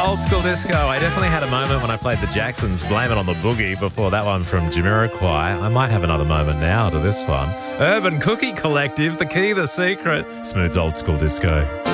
old school disco. I definitely had a moment when I played the Jacksons, Blame It on the Boogie, before that one from Jamiroquai. I might have another moment now to this one. Urban Cookie Collective, The Key, The Secret. Smooth old school disco.